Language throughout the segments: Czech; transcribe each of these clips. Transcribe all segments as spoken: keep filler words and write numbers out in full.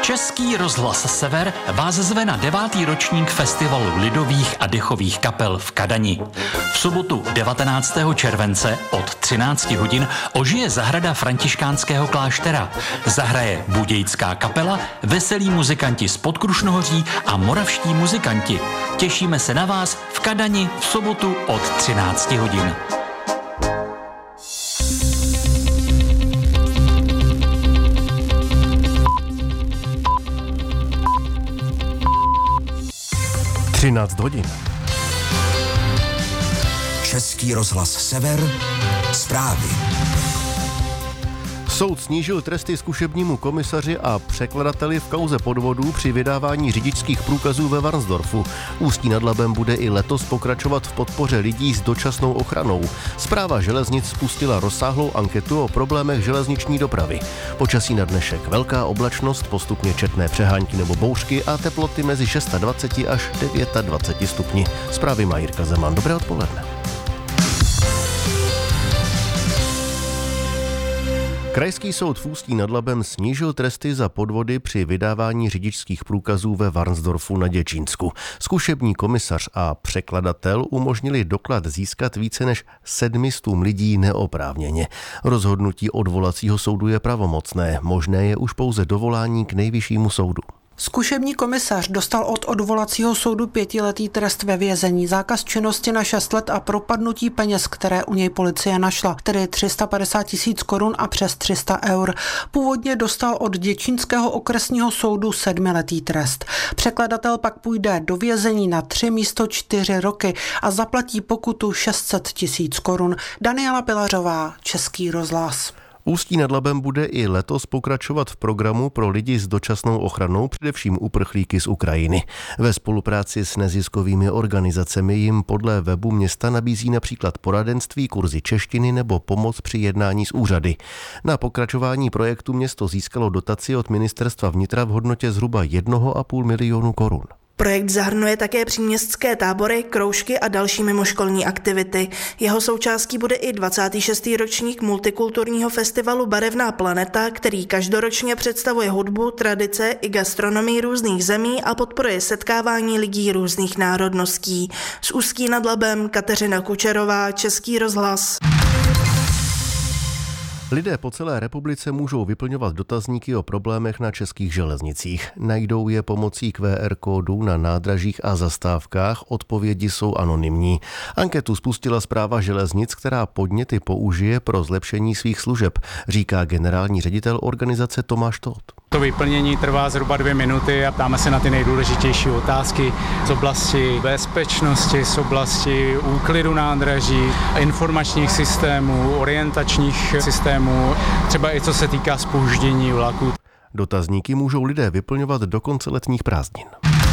Český rozhlas Sever vás zve na devátý ročník festivalu lidových a dechových kapel v Kadani. V sobotu devatenáctého července od třinácti hodin ožije zahrada františkánského kláštera. Zahraje budějická kapela, veselí muzikanti z Podkrušnohoří a moravští muzikanti. Těšíme se na vás v Kadani v sobotu od třinácti hodin. třináct hodin. Český rozhlas Sever, zprávy. Soud snížil tresty zkušebnímu komisaři a překladateli v kauze podvodů při vydávání řidičských průkazů ve Varnsdorfu. Ústí nad Labem bude i letos pokračovat v podpoře lidí s dočasnou ochranou. Správa železnic spustila rozsáhlou anketu o problémech železniční dopravy. Počasí na dnešek velká oblačnost, postupně četné přehánky nebo bouřky a teploty mezi dvacet šest až dvacet devět stupni. Zprávy má Jirka Zeman. Dobré odpoledne. Krajský soud v Ústí nad Labem snížil tresty za podvody při vydávání řidičských průkazů ve Varnsdorfu na Děčínsku. Zkušební komisař a překladatel umožnili doklad získat více než sedmistům lidí neoprávněně. Rozhodnutí odvolacího soudu je pravomocné, možné je už pouze dovolání k nejvyššímu soudu. Zkušební komisař dostal od odvolacího soudu pětiletý trest ve vězení, zákaz činnosti na šest let a propadnutí peněz, které u něj policie našla, tedy tři sta padesát tisíc korun a přes tři sta eur. Původně dostal od Děčínského okresního soudu sedmiletý trest. Překladatel pak půjde do vězení na tři místo čtyři roky a zaplatí pokutu šest set tisíc korun. Daniela Pilařová, Český rozhlas. Ústí nad Labem bude i letos pokračovat v programu pro lidi s dočasnou ochranou, především uprchlíky z Ukrajiny. Ve spolupráci s neziskovými organizacemi jim podle webu města nabízí například poradenství, kurzy češtiny nebo pomoc při jednání s úřady. Na pokračování projektu město získalo dotaci od ministerstva vnitra v hodnotě zhruba jednoho a půl milionu korun. Projekt zahrnuje také příměstské tábory, kroužky a další mimoškolní aktivity. Jeho součástí bude i dvacátý šestý ročník multikulturního festivalu Barevná planeta, který každoročně představuje hudbu, tradice i gastronomii různých zemí a podporuje setkávání lidí různých národností. Z Ústí nad Labem Kateřina Kučerová, Český rozhlas. Lidé po celé republice můžou vyplňovat dotazníky o problémech na českých železnicích. Najdou je pomocí Q R kódů na nádražích a zastávkách, odpovědi jsou anonymní. Anketu spustila Správa železnic, která podněty použije pro zlepšení svých služeb, říká generální ředitel organizace Tomáš Tóth. To vyplnění trvá zhruba dvě minuty a ptáme se na ty nejdůležitější otázky z oblasti bezpečnosti, z oblasti úklidu nádraží, informačních systémů, orientačních systémů, třeba i co se týká zpoždění vlaků. Dotazníky můžou lidé vyplňovat do konce letních prázdnin.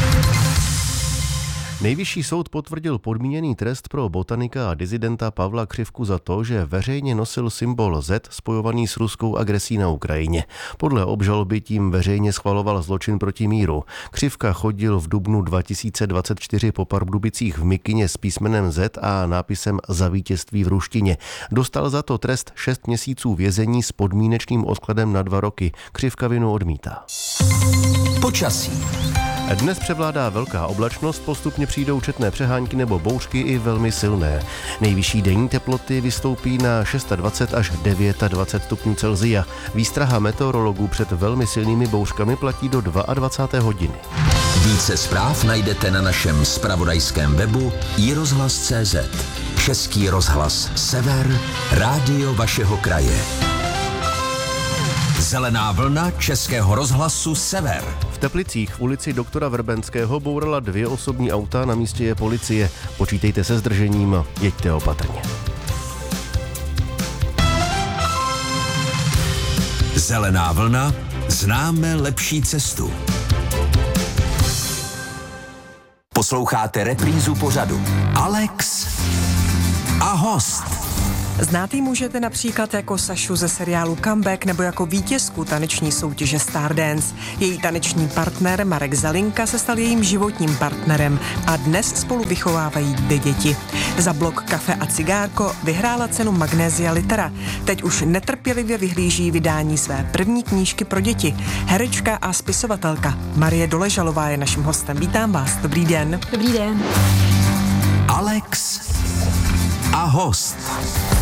Nejvyšší soud potvrdil podmíněný trest pro botanika a disidenta Pavla Křivku za to, že veřejně nosil symbol Z spojovaný s ruskou agresí na Ukrajině. Podle obžaloby tím veřejně schvaloval zločin proti míru. Křivka chodil v dubnu dva tisíce dvacet čtyři po Pardubicích v mikině s písmenem Z a nápisem Za vítězství v ruštině. Dostal za to trest šest měsíců vězení s podmínečným odkladem na dva roky. Křivka vinu odmítá. Počasí. Dnes převládá velká oblačnost, postupně přijdou četné přehánky nebo bouřky i velmi silné. Nejvyšší denní teploty vystoupí na dvacet šest až dvacet devět stupňů Celsia. Výstraha meteorologů před velmi silnými bouřkami platí do dvacáté druhé hodiny. Více zpráv najdete na našem zpravodajském webu i rozhlas tečka cé zet. Český rozhlas Sever, rádio vašeho kraje. Zelená vlna Českého rozhlasu Sever. V Teplicích v ulici doktora Vrbenského bourala dvě osobní auta, na místě je policie. Počítejte se zdržením, jeďte opatrně. Zelená vlna, známe lepší cestu. Posloucháte reprízu pořadu Alex a host. Znát ji můžete například jako Sašu ze seriálu Comeback nebo jako vítězku taneční soutěže Stardance. Její taneční partner Marek Zelinka se stal jejím životním partnerem a dnes spolu vychovávají dvě děti. Za blok Kafe a cigárko vyhrála cenu Magnésia Litera. Teď už netrpělivě vyhlíží vydání své první knížky pro děti. Herečka a spisovatelka Marie Doležalová je naším hostem. Vítám vás. Dobrý den. Dobrý den. Alex a host.